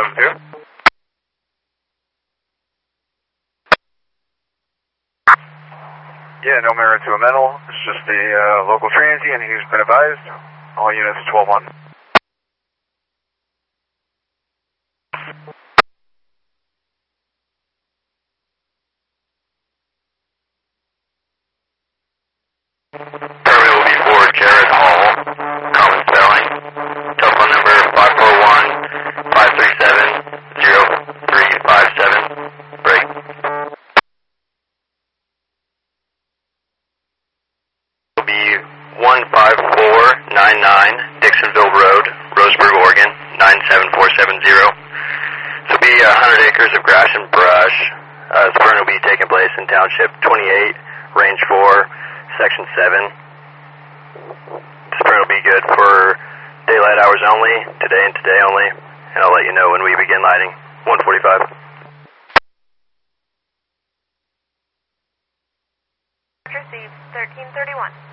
72. Yeah, no merit to a mental. It's just the local transient. He's been advised. All units 12-1. Terminal will be for Jared Hall, common spelling. Telephone number 541-537-0357. Break. Will be 15499 Dixonville Road, Roseburg, Oregon, 97470. This will be 100 acres of grass and brush. This burn will be taking place in Township 28, Range 4, Section 7. This burn will be good for daylight hours only, today and today only, and I'll let you know when we begin lighting. 145. Received 1331.